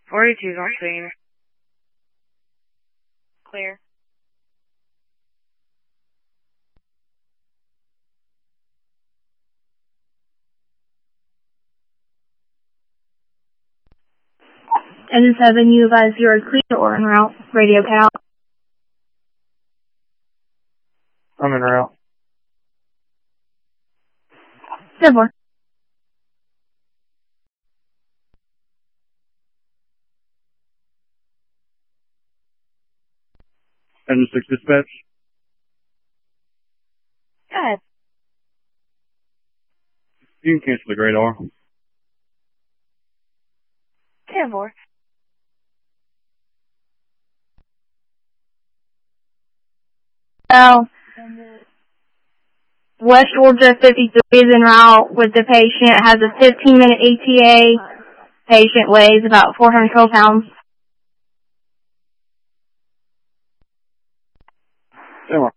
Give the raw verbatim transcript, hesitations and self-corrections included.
forty-two's on scene. Clear. Engine seven, you advise you are clear or en route. Radio cut out. I'm en route. ten four. Engine six dispatch. Go ahead. You can cancel the radar. ten four. Oh. West Georgia fifty-three is en route with the patient. Has a fifteen minute E T A. Patient weighs about four hundred twelve pounds. ten four.